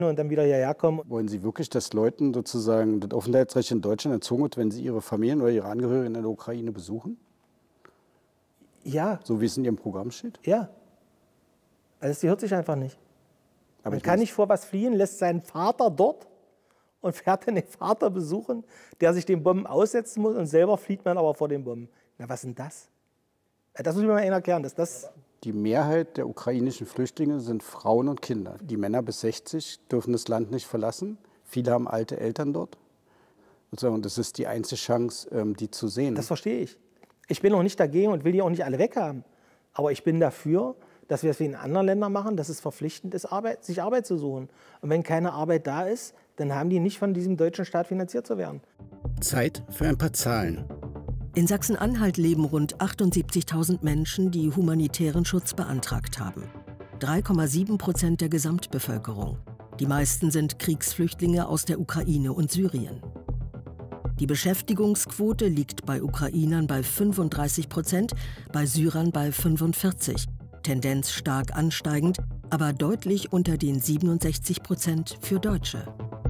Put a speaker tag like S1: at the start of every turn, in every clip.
S1: und dann wieder hierher kommen.
S2: Wollen Sie wirklich, dass Leuten sozusagen das Aufenthaltsrecht in Deutschland entzogen wird, wenn sie ihre Familien oder ihre Angehörigen in der Ukraine besuchen?
S1: Ja.
S2: So wie es in Ihrem Programm steht?
S1: Ja. Also die hört sich einfach nicht.
S2: Aber
S1: Man kann nicht vor was fliehen, lässt seinen Vater dort und fährt dann den Vater besuchen, der sich den Bomben aussetzen muss und selber flieht man aber vor den Bomben. Na, was ist denn das? Das muss ich mir mal erklären, dass das...
S2: Die Mehrheit der ukrainischen Flüchtlinge sind Frauen und Kinder. Die Männer bis 60 dürfen das Land nicht verlassen. Viele haben alte Eltern dort. Und das ist die einzige Chance, die zu sehen.
S1: Das verstehe ich. Ich bin auch nicht dagegen und will die auch nicht alle weghaben. Aber ich bin dafür, dass wir es wie in anderen Ländern machen, dass es verpflichtend ist, sich Arbeit zu suchen. Und wenn keine Arbeit da ist, dann haben die nicht von diesem deutschen Staat finanziert zu werden.
S2: Zeit für ein paar Zahlen.
S3: In Sachsen-Anhalt leben rund 78.000 Menschen, die humanitären Schutz beantragt haben. 3,7% der Gesamtbevölkerung. Die meisten sind Kriegsflüchtlinge aus der Ukraine und Syrien. Die Beschäftigungsquote liegt bei Ukrainern bei 35%, bei Syrern bei 45%. Tendenz stark ansteigend, aber deutlich unter den 67% für Deutsche.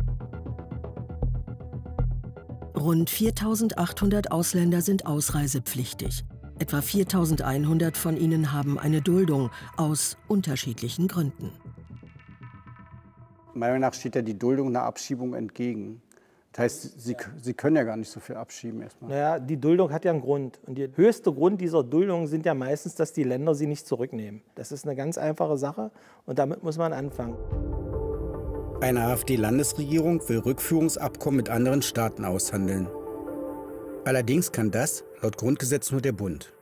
S3: Rund 4.800 Ausländer sind ausreisepflichtig. Etwa 4.100 von ihnen haben eine Duldung aus unterschiedlichen Gründen.
S2: Meiner Meinung nach steht ja die Duldung einer Abschiebung entgegen. Das heißt, Sie können ja gar nicht so viel abschieben erstmal.
S1: Naja, die Duldung hat ja einen Grund. Und der höchste Grund dieser Duldung sind ja meistens, dass die Länder sie nicht zurücknehmen. Das ist eine ganz einfache Sache und damit muss man anfangen.
S2: Eine AfD-Landesregierung will Rückführungsabkommen mit anderen Staaten aushandeln. Allerdings kann das laut Grundgesetz nur der Bund.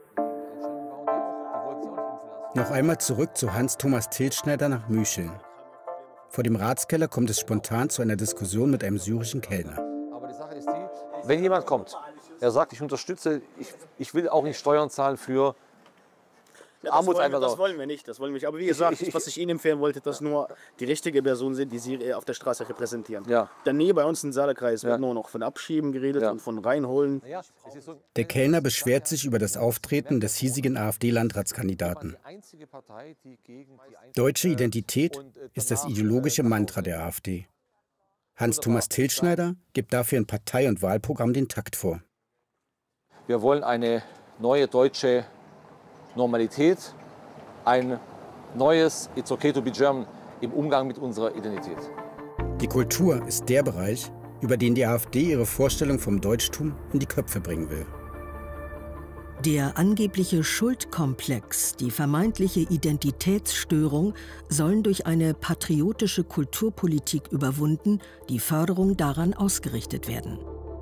S2: Noch einmal zurück zu Hans-Thomas Tilschneider nach Mücheln. Vor dem Ratskeller kommt es spontan zu einer Diskussion mit einem syrischen Kellner.
S4: Aber die Sache ist die, wenn jemand kommt, er sagt, ich unterstütze, ich will auch nicht Steuern zahlen für Armutseinwanderung.
S5: Das wollen wir nicht, das wollen wir nicht. Aber wie gesagt, was ich Ihnen empfehlen wollte, dass nur die richtige Person sind, die Sie auf der Straße repräsentieren. Ja. Denn hier bei uns im Saarkreis wird nur noch von Abschieben geredet und von reinholen.
S2: Der Kellner beschwert sich über das Auftreten des hiesigen AfD-Landratskandidaten. Deutsche Identität ist das ideologische Mantra der AfD. Hans-Thomas Tilschneider gibt dafür in Partei- und Wahlprogramm den Takt vor.
S4: Wir wollen eine neue deutsche Normalität, ein neues It's okay to be German im Umgang mit unserer Identität.
S2: Die Kultur ist der Bereich, über den die AfD ihre Vorstellung vom Deutschtum in die Köpfe bringen will.
S3: Der angebliche Schuldkomplex, die vermeintliche Identitätsstörung sollen durch eine patriotische Kulturpolitik überwunden, die Förderung daran ausgerichtet werden.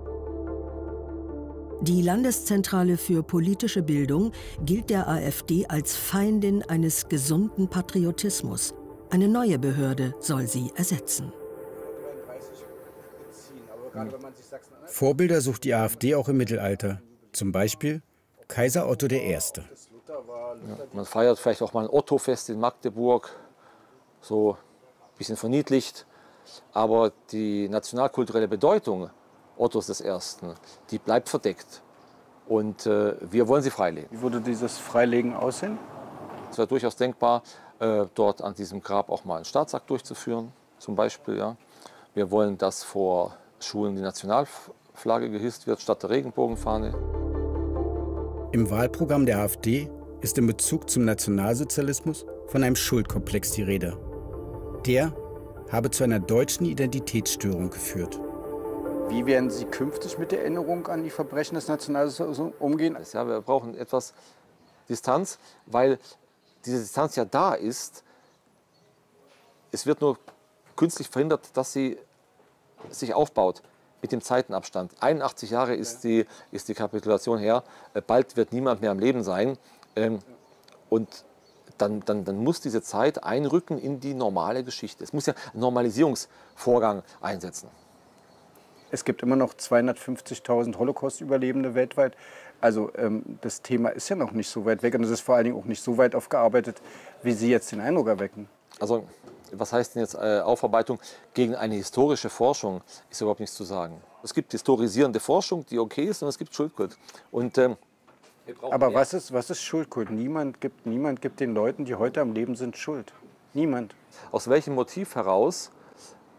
S3: Die Landeszentrale für politische Bildung gilt der AfD als Feindin eines gesunden Patriotismus. Eine neue Behörde soll sie ersetzen.
S2: Vorbilder sucht die AfD auch im Mittelalter. Zum Beispiel Kaiser Otto I.
S4: Ja, man feiert vielleicht auch mal ein Otto-Fest in Magdeburg, so ein bisschen verniedlicht. Aber die nationalkulturelle Bedeutung Ottos I., die bleibt verdeckt. Und wir wollen sie freilegen.
S2: Wie würde dieses Freilegen aussehen?
S4: Es wäre durchaus denkbar, dort an diesem Grab auch mal einen Staatsakt durchzuführen, zum Beispiel. Ja. Wir wollen, dass vor Schulen die Nationalflagge gehisst wird, statt der Regenbogenfahne.
S2: Im Wahlprogramm der AfD ist in Bezug zum Nationalsozialismus von einem Schuldkomplex die Rede. Der habe zu einer deutschen Identitätsstörung geführt. Wie werden Sie künftig mit der Erinnerung an die Verbrechen des Nationalsozialismus umgehen?
S4: Ja, wir brauchen etwas Distanz, weil diese Distanz ja da ist. Es wird nur künstlich verhindert, dass sie sich aufbaut mit dem Zeitenabstand. 81 Jahre ist die Kapitulation her. Bald wird niemand mehr am Leben sein. Und dann muss diese Zeit einrücken in die normale Geschichte. Es muss ja einen Normalisierungsvorgang einsetzen.
S2: Es gibt immer noch 250.000 Holocaust-Überlebende weltweit. Also das Thema ist ja noch nicht so weit weg und es ist vor allen Dingen auch nicht so weit aufgearbeitet, wie Sie jetzt den Eindruck erwecken.
S4: Also was heißt denn jetzt Aufarbeitung? Gegen eine historische Forschung ist überhaupt nichts zu sagen. Es gibt historisierende Forschung, die okay ist, und es gibt Schuldkult. Und,
S2: aber was ist Schuldkult? Niemand gibt den Leuten, die heute am Leben sind, Schuld. Niemand.
S4: Aus welchem Motiv heraus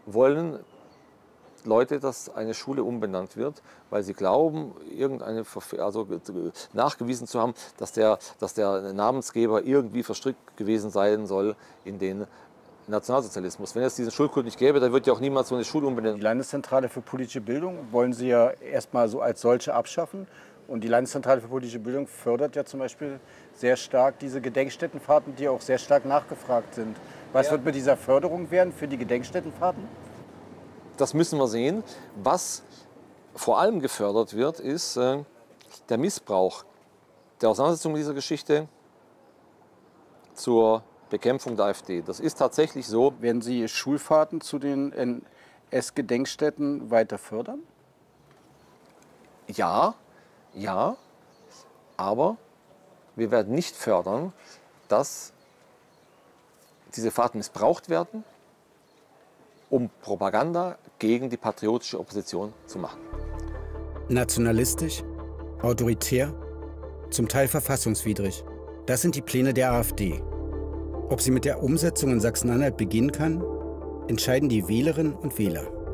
S4: wollen Leute, dass eine Schule umbenannt wird, weil sie glauben, nachgewiesen zu haben, dass der Namensgeber irgendwie verstrickt gewesen sein soll in den Nationalsozialismus. Wenn es diesen Schulkult nicht gäbe, dann wird ja auch niemand so eine Schule umbenennen.
S2: Die Landeszentrale für politische Bildung wollen Sie ja erstmal so als solche abschaffen. Und die Landeszentrale für politische Bildung fördert ja zum Beispiel sehr stark diese Gedenkstättenfahrten, die auch sehr stark nachgefragt sind. Was wird mit dieser Förderung werden für die Gedenkstättenfahrten?
S4: Das müssen wir sehen. Was vor allem gefördert wird, ist der Missbrauch der Auseinandersetzung mit dieser Geschichte zur Bekämpfung der AfD. Das ist tatsächlich so.
S2: Werden Sie Schulfahrten zu den NS-Gedenkstätten weiter fördern?
S4: Ja, aber wir werden nicht fördern, dass diese Fahrten missbraucht werden, um Propaganda gegen die patriotische Opposition zu machen.
S2: Nationalistisch, autoritär, zum Teil verfassungswidrig. Das sind die Pläne der AfD. Ob sie mit der Umsetzung in Sachsen-Anhalt beginnen kann, entscheiden die Wählerinnen und Wähler.